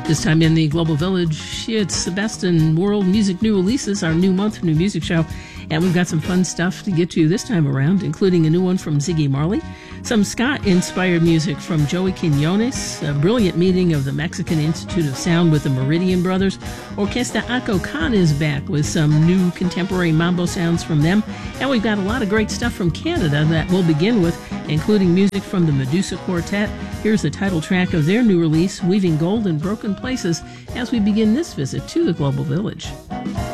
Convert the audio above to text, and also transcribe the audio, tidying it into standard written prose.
This time in the Global Village, it's the best in world music new releases, our new month, new music show. And we've got some fun stuff to get to this time around, including a new one from Ziggy Marley, some ska-inspired music from Joey Quinones, a brilliant meeting of the Mexican Institute of Sound with the Meridian Brothers. Orquesta Acocan is back with some new contemporary mambo sounds from them. And we've got a lot of great stuff from Canada that we'll begin with, including music from the Medusa Quartet. Here's the title track of their new release, Weaving Gold in Broken Places, as we begin this visit to the Global Village.